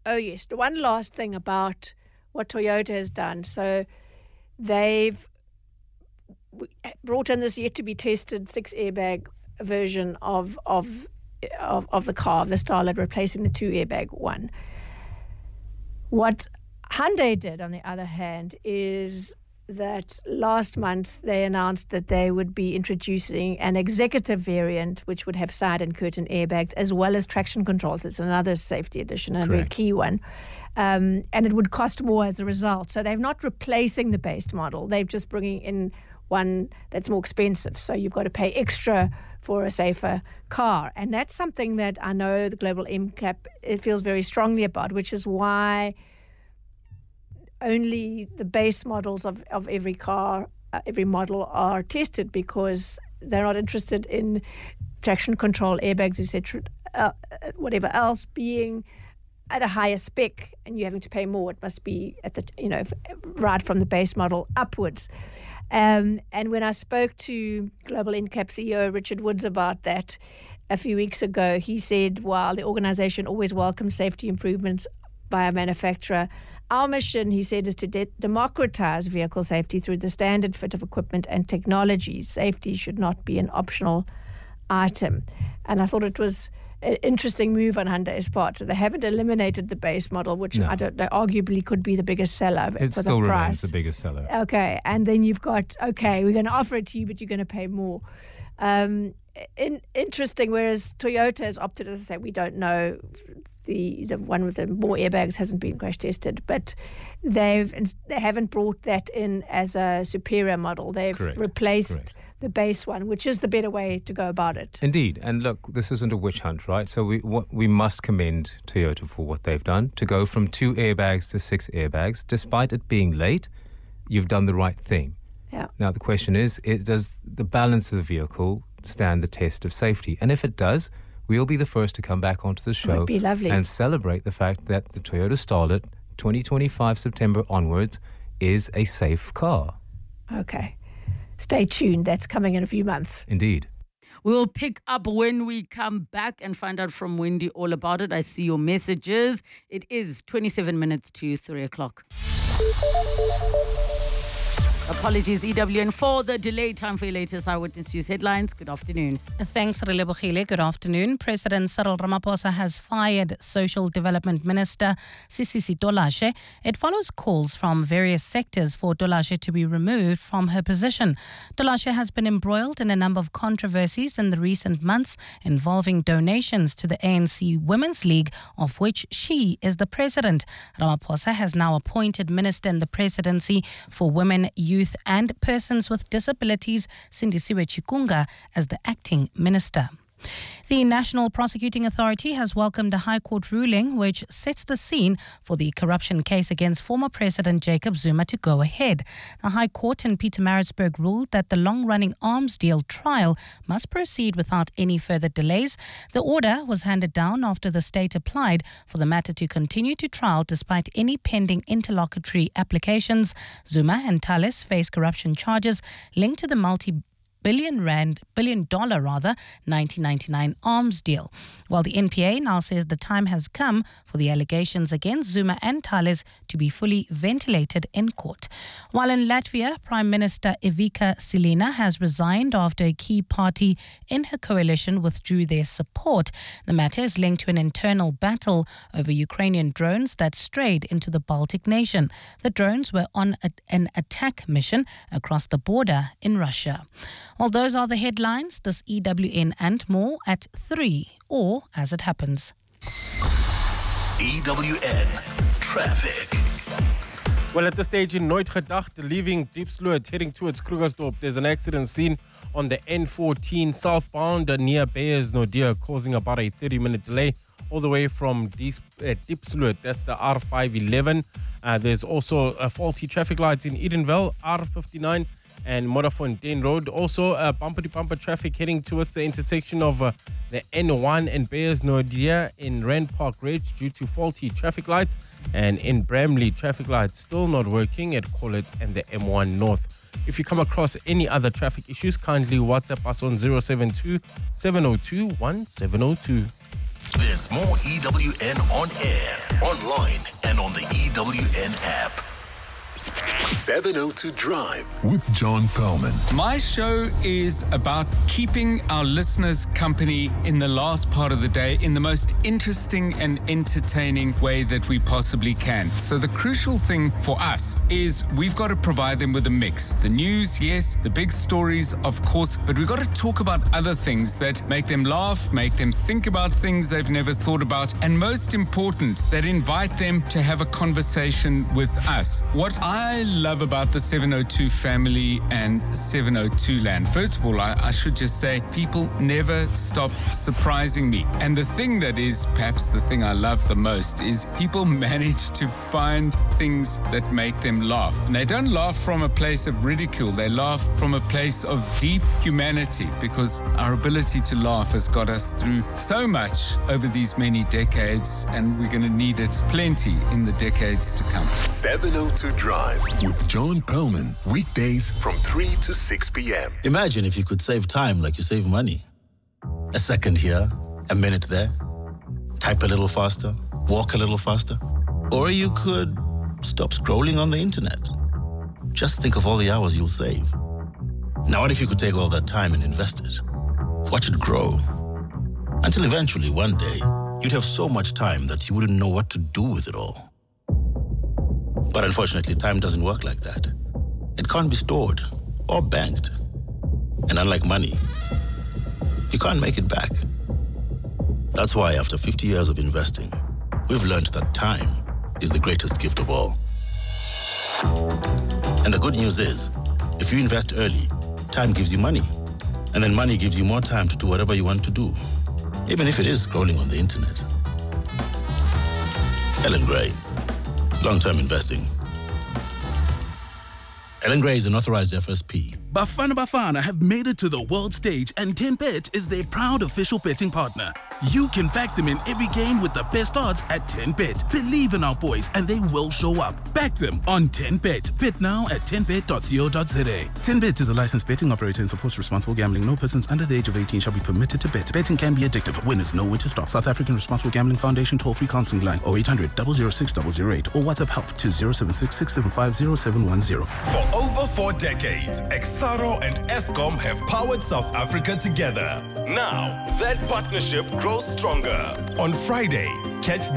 Oh, yes. The one last thing about what Toyota has done. So they've brought in this yet-to-be-tested 6-airbag version of the car, of the Starlet, replacing the 2-airbag one. What Hyundai did, on the other hand, is that last month they announced that they would be introducing an executive variant which would have side and curtain airbags as well as traction controls. It's another safety addition, a very key one. And it would cost more as a result. So they're not replacing the base model. They're just bringing in one that's more expensive. So you've got to pay extra for a safer car. And that's something that I know the Global MCAP feels very strongly about, which is why only the base models of every car, every model are tested, because they're not interested in traction control, airbags, etc., whatever else being at a higher spec and you having to pay more. It must be at the, right from the base model upwards. And when I spoke to Global NCAP CEO Richard Woods about that a few weeks ago, he said, while the organization always welcomes safety improvements by a manufacturer, our mission, he said, is to democratize vehicle safety through the standard fit of equipment and technology. Safety should not be an optional item. And I thought it was an interesting move on Hyundai's part. So they haven't eliminated the base model, which I don't know, arguably could be the biggest seller. It still remains the biggest seller. Okay. And then you've got, we're going to offer it to you, but you're going to pay more. Interesting, whereas Toyota has opted, as I say, we don't know. The one with the more airbags hasn't been crash tested, but they haven't brought that in as a superior model. They've replaced the base one, which is the better way to go about it. Indeed. And look, this isn't a witch hunt, right? So we must commend Toyota for what they've done. To go from 2 airbags to 6 airbags, despite it being late, you've done the right thing. Yeah. Now, the question is, does the balance of the vehicle stand the test of safety? And if it does, we'll be the first to come back onto the show and celebrate the fact that the Toyota Starlet 2025 September onwards is a safe car. Okay. Stay tuned. That's coming in a few months. Indeed. We'll pick up when we come back and find out from Wendy all about it. I see your messages. It is 27 minutes to 3 o'clock. Apologies, EWN, for the delay. Time for your latest Eyewitness News headlines. Good afternoon. Thanks, Relebohile. Good afternoon. President Cyril Ramaphosa has fired Social Development Minister Sisisi Dolashe. It follows calls from various sectors for Dolashe to be removed from her position. Dolashe has been embroiled in a number of controversies in the recent months involving donations to the ANC Women's League, of which she is the president. Ramaphosa has now appointed Minister in the Presidency for Women, Youth and Persons with Disabilities, Sindisiwe Chikunga, as the acting minister. The National Prosecuting Authority has welcomed a High Court ruling which sets the scene for the corruption case against former President Jacob Zuma to go ahead. The High Court in Pietermaritzburg ruled that the long-running arms deal trial must proceed without any further delays. The order was handed down after the state applied for the matter to continue to trial despite any pending interlocutory applications. Zuma and Thales face corruption charges linked to the multi-billion dollar 1999 arms deal. While the NPA now says the time has come for the allegations against Zuma and Thales to be fully ventilated in court. While in Latvia, Prime Minister Ivica Silina has resigned after a key party in her coalition withdrew their support. The matter is linked to an internal battle over Ukrainian drones that strayed into the Baltic nation. The drones were on an attack mission across the border in Russia. Well, those are the headlines. This EWN and more at 3 or as it happens. EWN Traffic. Well, at this stage in Nooit Gedacht, leaving Diepsloot heading towards Krugersdorp, there's an accident scene on the N14 southbound near Beyersnodie, causing about a 30-minute delay all the way from Diepsloot. That's the R511. There's also faulty traffic lights in Edenville, R59 and Modderfontein Road. Also, bumper-to-bumper traffic heading towards the intersection of the N1 and Beyersnodie in Rand Park Ridge due to faulty traffic lights. And in Bramley, traffic lights still not working at Collet and the M1 North. If you come across any other traffic issues, kindly WhatsApp us on 072 702 1702. There's more EWN on air, online, and on the EWN app. 702 Drive with John Perlman. My show is about keeping our listeners company in the last part of the day in the most interesting and entertaining way that we possibly can. So the crucial thing for us is we've got to provide them with a mix. The news, yes, the big stories, of course, but we've got to talk about other things that make them laugh, make them think about things they've never thought about, and most important, that invite them to have a conversation with us. What I love about the 702 family and 702 land. First of all, I should just say people never stop surprising me. And the thing that is perhaps the thing I love the most is people manage to find things that make them laugh. And they don't laugh from a place of ridicule. They laugh from a place of deep humanity, because our ability to laugh has got us through so much over these many decades, and we're going to need it plenty in the decades to come. 702 Drive with John Perlman, weekdays from 3 to 6 p.m. Imagine if you could save time like you save money. A second here, a minute there. Type a little faster, walk a little faster. Or you could stop scrolling on the internet. Just think of all the hours you'll save. Now what if you could take all that time and invest it? Watch it grow. Until eventually, one day, you'd have so much time that you wouldn't know what to do with it all. But unfortunately, time doesn't work like that. It can't be stored or banked. And unlike money, you can't make it back. That's why after 50 years of investing, we've learned that time is the greatest gift of all. And the good news is, if you invest early, time gives you money. And then money gives you more time to do whatever you want to do, even if it is scrolling on the internet. Ellen Gray. Long-term investing. Ellen Gray is an authorized FSP. Bafana have made it to the world stage, and 10Bet is their proud official betting partner. You can back them in every game with the best odds at 10Bet. Believe in our boys and they will show up. Back them on 10Bet. Bet now at 10bet.co.za. 10Bet is a licensed betting operator and supports responsible gambling. No persons under the age of 18 shall be permitted to bet. Betting can be addictive. Winners know when to stop. South African Responsible Gambling Foundation toll-free counseling line 0800 006 008 or WhatsApp help to 076 675 0710. For over 4 decades, Exaro and Eskom have powered South Africa together. Now, that partnership grows stronger. On Friday, catch the